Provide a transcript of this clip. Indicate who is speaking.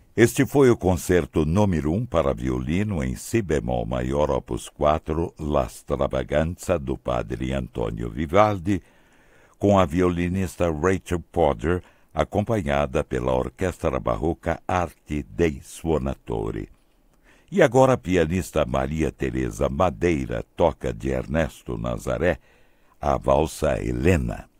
Speaker 1: Este foi o concerto número 1 para violino em si bemol maior opus 4, La Stravaganza, do padre Antonio Vivaldi, com a violinista Rachel Potter, acompanhada pela Orquestra Barroca Arte dei Suonatori. E agora a pianista Maria Teresa Madeira toca de Ernesto Nazaré a valsa Helena.